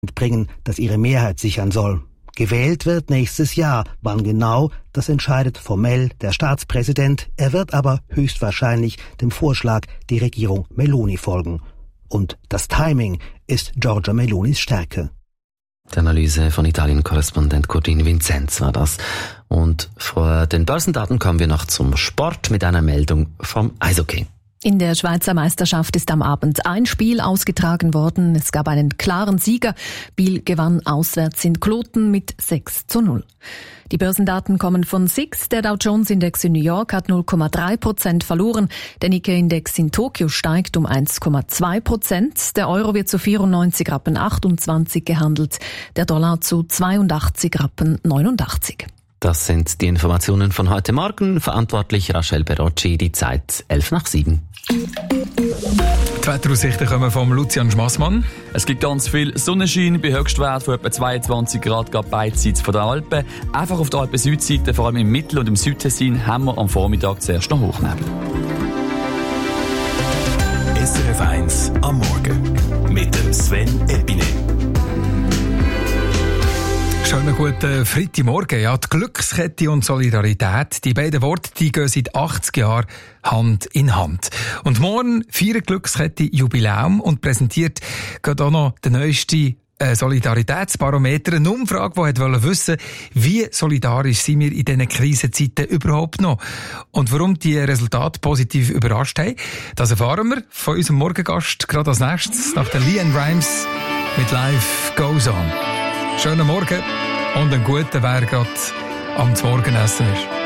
bringen, das ihre Mehrheit sichern soll. Gewählt wird nächstes Jahr. Wann genau, das entscheidet formell der Staatspräsident. Er wird aber höchstwahrscheinlich dem Vorschlag der Regierung Meloni folgen. Und das Timing ist Giorgia Melonis Stärke. Die Analyse von Italien-Korrespondent Cordin Vincenz war das. Und vor den Börsendaten kommen wir noch zum Sport mit einer Meldung vom Eishockey. In der Schweizer Meisterschaft ist am Abend ein Spiel ausgetragen worden. Es gab einen klaren Sieger. Biel gewann auswärts in Kloten mit 6:0. Die Börsendaten kommen von SIX. Der Dow Jones Index in New York hat 0,3% verloren. Der Nikkei Index in Tokio steigt um 1,2%. Der Euro wird zu 94,28 Rappen gehandelt. Der Dollar zu 82,89 Rappen. Das sind die Informationen von heute Morgen. Verantwortlich Rachel Berocci, die Zeit 6:11. Die Wetteraussichten kommen vom Lucian Schmassmann. Es gibt ganz viel Sonnenschein bei Höchstwert von etwa 22 Grad beidseits von der Alpen. Einfach auf der Alpen-Südseite, vor allem im Mittel- und im Südtessin, haben wir am Vormittag zuerst noch Hochnebel. SRF 1 am Morgen mit dem Sven Epine. Schönen guten Freitagmorgen. Ja, die Glückskette und Solidarität, die beiden Worte, die gehen seit 80 Jahren Hand in Hand. Und morgen feiert die Glückskette Jubiläum und präsentiert gerade auch noch den neuesten Solidaritätsbarometer, eine Umfrage, die wollte wissen, wie solidarisch sind wir in diesen Krisenzeiten überhaupt noch. Und warum die Resultate positiv überrascht haben, das erfahren wir von unserem Morgengast gerade als nächstes, nach der LeAnn Rimes mit Life Goes On. Schönen Morgen und einen guten, wer gerade am Morgenessen ist.